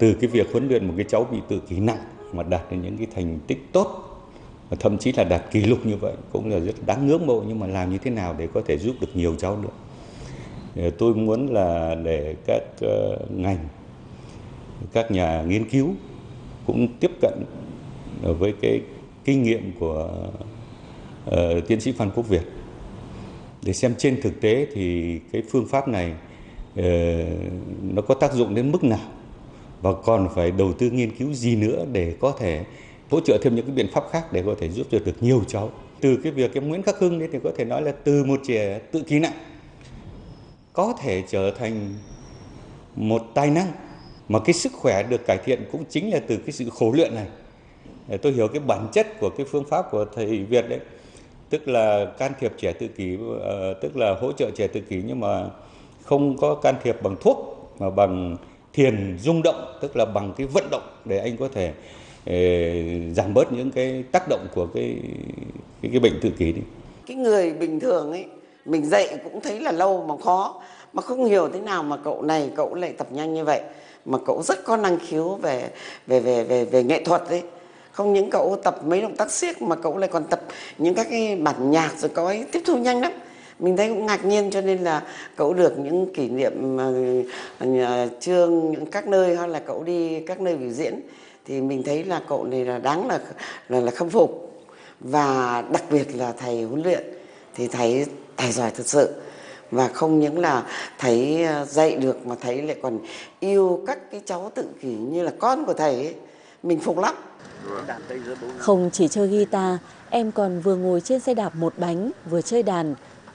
từ cái việc huấn luyện một cái cháu bị tự kỷ nặng mà đạt được những cái thành tích tốt, và thậm chí là đạt kỷ lục như vậy cũng là rất đáng ngưỡng mộ. Nhưng mà làm như thế nào để có thể giúp được nhiều cháu nữa? Tôi muốn là để các ngành, các nhà nghiên cứu cũng tiếp cận với cái kinh nghiệm của tiến sĩ Phan Quốc Việt để xem trên thực tế thì cái phương pháp này nó có tác dụng đến mức nào, và còn phải đầu tư nghiên cứu gì nữa để có thể hỗ trợ thêm những cái biện pháp khác để có thể giúp được nhiều cháu. Từ cái việc em Nguyễn Khắc Hưng đấy thì có thể nói là từ một trẻ tự kỷ nặng có thể trở thành một tài năng, mà cái sức khỏe được cải thiện cũng chính là từ cái sự khổ luyện này. Tôi hiểu cái bản chất của cái phương pháp của thầy Việt đấy, tức là can thiệp trẻ tự kỷ, tức là hỗ trợ trẻ tự kỷ, nhưng mà không có can thiệp bằng thuốc mà bằng thiền rung động, tức là bằng cái vận động để anh có thể giảm bớt những cái tác động của cái bệnh tự kỷ đi. Cái người bình thường ấy, mình dạy cũng thấy là lâu mà khó, mà không hiểu thế nào mà cậu này cậu lại tập nhanh như vậy, mà cậu rất có năng khiếu về nghệ thuật đấy. Không những cậu tập mấy động tác siếc mà cậu lại còn tập những các cái bản nhạc, rồi có ấy tiếp thu nhanh lắm. Mình thấy cũng ngạc nhiên, cho nên là cậu được những kỷ niệm chương các nơi, hay là cậu đi các nơi biểu diễn, thì mình thấy là cậu này là đáng là khâm phục. Và đặc biệt là thầy huấn luyện thì thầy giỏi thật sự, và không những là thầy dạy được mà thầy lại còn yêu các cái cháu tự kỷ như là con của thầy ấy. Mình phục lắm. Không chỉ chơi guitar, em còn vừa ngồi trên xe đạp một bánh vừa chơi đàn.